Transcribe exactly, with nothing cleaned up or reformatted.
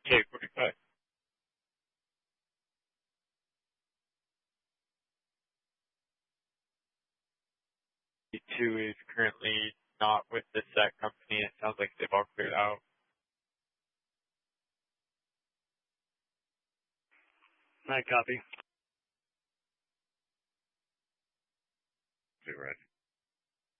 K forty-five. Two is currently not with the set company. It sounds like they've all cleared out. I copy. Right.